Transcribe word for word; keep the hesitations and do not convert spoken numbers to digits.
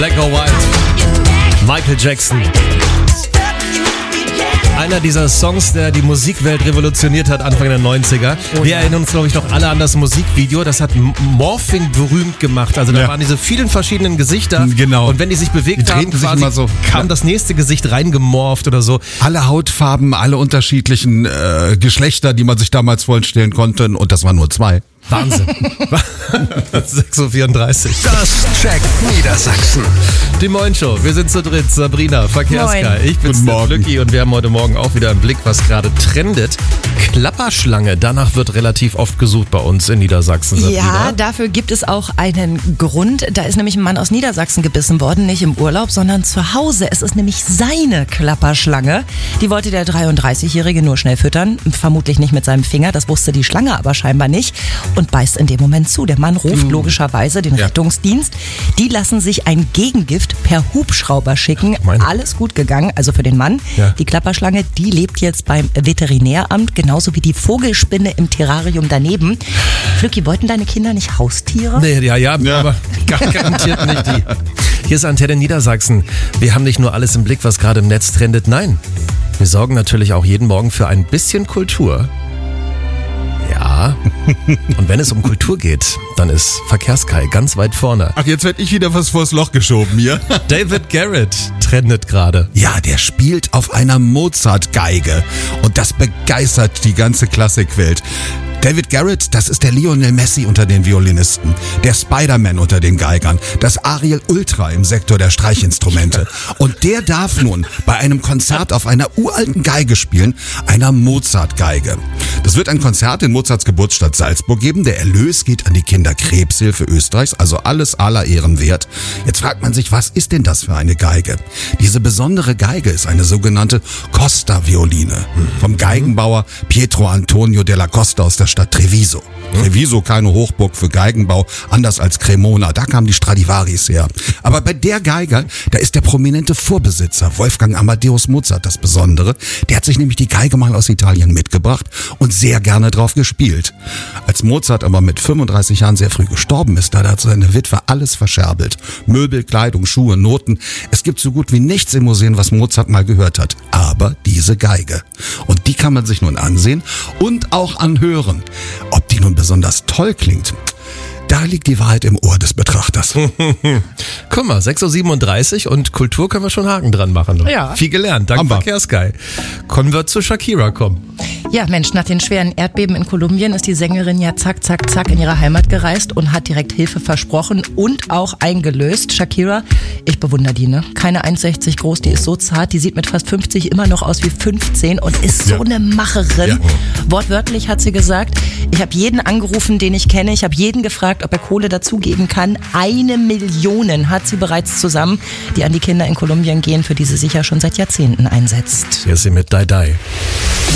Black or White, Michael Jackson. Einer dieser Songs, der die Musikwelt revolutioniert hat, Anfang der neunziger. Oh, Wir ja. erinnern uns, glaube ich, noch alle an das Musikvideo. Das hat Morphing berühmt gemacht. Also da ja. waren diese vielen verschiedenen Gesichter. Genau. Und wenn die sich bewegt die haben, quasi, so. kam ja. das nächste Gesicht reingemorpht oder so. Alle Hautfarben, alle unterschiedlichen äh, Geschlechter, die man sich damals vorstellen konnte. Und das waren nur zwei. Wahnsinn. sechs Uhr vierunddreißig. Das checkt Niedersachsen. Die Moin Show. Wir sind zu dritt. Sabrina, Verkehrsguy. Ich bin Glücki und wir haben heute Morgen auch wieder im Blick, was gerade trendet. Klapperschlange. Danach wird relativ oft gesucht bei uns in Niedersachsen. Sabrina. Ja, dafür gibt es auch einen Grund. Da ist nämlich ein Mann aus Niedersachsen gebissen worden. Nicht im Urlaub, sondern zu Hause. Es ist nämlich seine Klapperschlange. Die wollte der dreiunddreißigjährige nur schnell füttern. Vermutlich nicht mit seinem Finger. Das wusste die Schlange aber scheinbar nicht. Und beißt in dem Moment zu. Der Mann ruft logischerweise den ja. Rettungsdienst. Die lassen sich ein Gegengift per Hubschrauber schicken. Meine. Alles gut gegangen, also für den Mann. Ja. Die Klapperschlange, die lebt jetzt beim Veterinäramt, genauso wie die Vogelspinne im Terrarium daneben. Flücki, wollten deine Kinder nicht Haustiere? Nee, ja, ja, ja. aber garantiert nicht die. Hier ist Antenne Niedersachsen. Wir haben nicht nur alles im Blick, was gerade im Netz trendet. Nein, wir sorgen natürlich auch jeden Morgen für ein bisschen Kultur. Ja, und wenn es um Kultur geht, dann ist Verkehrsguy ganz weit vorne. Ach, jetzt werd ich wieder was vors Loch geschoben hier. David Garrett trendet gerade. Ja, der spielt auf einer Mozart-Geige und das begeistert die ganze Klassikwelt. David Garrett, das ist der Lionel Messi unter den Violinisten, der Spider-Man unter den Geigern, das Ariel Ultra im Sektor der Streichinstrumente. Und der darf nun bei einem Konzert auf einer uralten Geige spielen, einer Mozart-Geige. Das wird ein Konzert in Mozarts Geburtsstadt Salzburg geben. Der Erlös geht an die Kinderkrebshilfe Österreichs, also alles aller Ehren wert. Jetzt fragt man sich, was ist denn das für eine Geige? Diese besondere Geige ist eine sogenannte Costa-Violine vom Geigenbauer Pietro Antonio della Costa aus der Stadt Treviso. Treviso, keine Hochburg für Geigenbau, anders als Cremona, da kamen die Stradivaris her. Aber bei der Geige, da ist der prominente Vorbesitzer Wolfgang Amadeus Mozart das Besondere. Der hat sich nämlich die Geige mal aus Italien mitgebracht und sehr gerne drauf gespielt. Als Mozart aber mit fünfunddreißig Jahren sehr früh gestorben ist, da hat seine Witwe alles verscherbelt. Möbel, Kleidung, Schuhe, Noten. Es gibt so gut wie nichts im Museum, was Mozart mal gehört hat. Aber diese Geige. Und die kann man sich nun ansehen und auch anhören. Ob die nun besonders toll klingt, da liegt die Wahrheit im Ohr des Betrachters. Guck mal, sechs Uhr siebenunddreißig und Kultur können wir schon Haken dran machen. Ja. Viel gelernt, danke Verkehrsguy. Können wir zu Shakira kommen? Ja, Mensch, nach den schweren Erdbeben in Kolumbien ist die Sängerin ja zack, zack, zack in ihre Heimat gereist und hat direkt Hilfe versprochen und auch eingelöst. Shakira, ich bewundere die, ne? Keine eins Komma sechzig groß, die ist so zart, die sieht mit fast fünfzig immer noch aus wie fünfzehn und ist so ja. eine Macherin. Ja. Wortwörtlich hat sie gesagt, ich habe jeden angerufen, den ich kenne, ich habe jeden gefragt, ob er Kohle dazugeben kann. Eine Million hat sie bereits zusammen, die an die Kinder in Kolumbien gehen, für die sie sich ja schon seit Jahrzehnten einsetzt. Hier ist sie mit Die Die.